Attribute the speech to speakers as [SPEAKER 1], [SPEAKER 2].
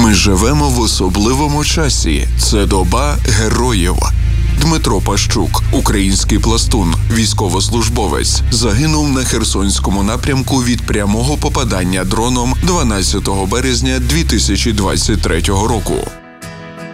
[SPEAKER 1] Ми живемо в особливому часі. Це доба героїв. Дмитро Пащук, український пластун, військовослужбовець, загинув на Херсонському напрямку від прямого попадання дроном 12 березня 2023 року.